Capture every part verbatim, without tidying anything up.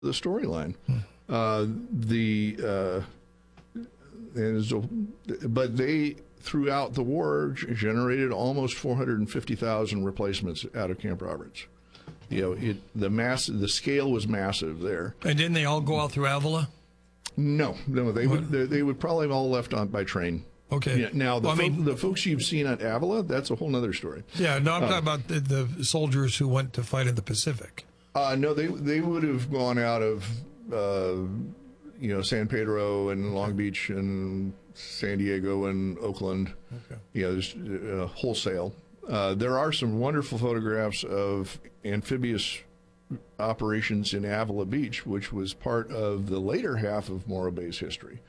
the storyline. Hmm. Uh, the uh, and so, but they throughout the war generated almost four hundred fifty thousand replacements out of Camp Roberts. You know, it the mass the scale was massive there. And didn't they all go out through Avila? No, no, they What? would they, they would probably have all left on by train. Okay. Yeah, now the, well, I fo- mean, the folks you've seen at Avila, that's a whole other story. Yeah, no, I'm uh, talking about the, the soldiers who went to fight in the Pacific. Uh, no, they they would have gone out of uh, you know San Pedro and Long Beach and San Diego and Oakland. Okay. You know, just uh, wholesale. Uh, there are some wonderful photographs of amphibious operations in Avila Beach, which was part of the later half of Morro Bay's history.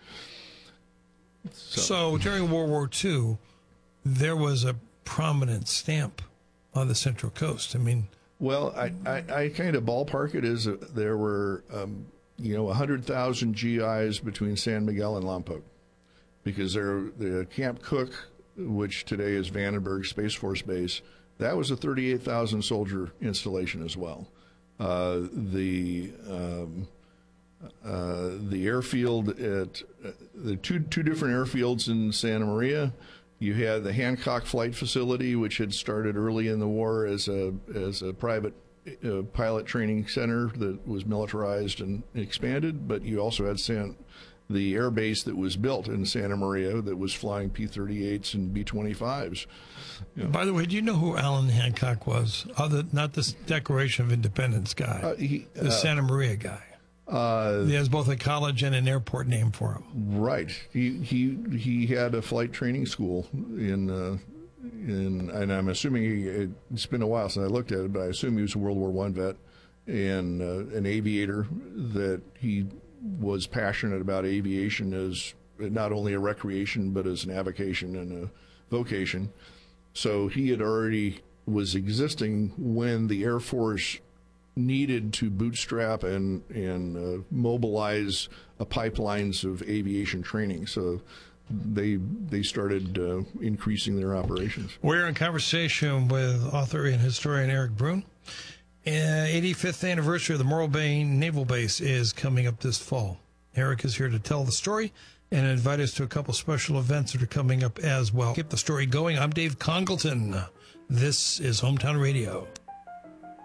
So, so during World War Two, there was a prominent stamp on the Central Coast. I mean, well, I, I, I kind of ballpark it as a, there were, um, you know, one hundred thousand G Is between San Miguel and Lompoc, because there, the Camp Cook, which today is Vandenberg Space Force Base, that was a thirty-eight thousand soldier installation as well. Uh, the um, uh, the airfield at uh, the two two different airfields in Santa Maria. You had the Hancock Flight Facility, which had started early in the war as a as a private uh, pilot training center that was militarized and expanded. But you also had San, the air base that was built in Santa Maria that was flying P thirty-eights and B twenty-fives. You know. By the way, do you know who Alan Hancock was? Other, not this Declaration of Independence guy, Uh, he, the uh, Santa Maria guy. Uh, he has both a college and an airport named for him. Right. He he he had a flight training school in uh, in, and I'm assuming he, it's been a while since I looked at it, but I assume he was a World War One vet and uh, an aviator. That he was passionate about aviation as not only a recreation but as an avocation and a vocation. So he had already was existing when the Air Force needed to bootstrap and and uh, mobilize a pipelines of aviation training. So they they started uh, increasing their operations. We're in conversation with author and historian Eric Brune. Uh, eighty-fifth anniversary of the Morro Bay Naval Base is coming up this fall. Eric is here to tell the story and invite us to a couple special events that are coming up as well. Keep the story going. I'm Dave Congleton. This is Hometown Radio.